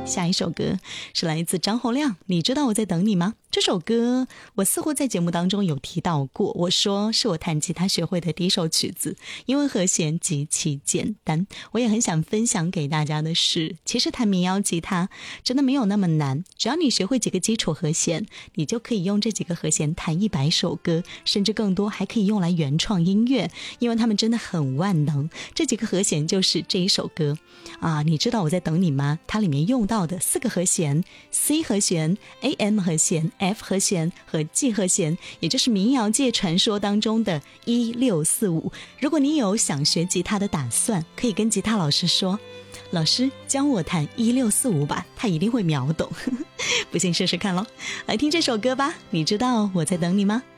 下一首歌是来自张洪量，你知道我在等你吗？这首歌我似乎在节目当中有提到过，我说是我弹吉他学会的第一首曲子，因为和弦极其简单。我也很想分享给大家的是，其实弹民谣吉他真的没有那么难，只要你学会几个基础和弦，你就可以用这几个和弦弹100首歌，甚至更多，还可以用来原创音乐，因为他们真的很万能。这几个和弦就是这一首歌你知道我在等你吗？它里面用到的4个和弦， C 和弦、 AM 和弦、 F 和弦和 G 和弦，也就是民谣界传说当中的1645。如果你有想学吉他的打算，可以跟吉他老师说，老师教我弹1645吧，他一定会秒懂不信试试看咯。来听这首歌吧，你知道我在等你吗？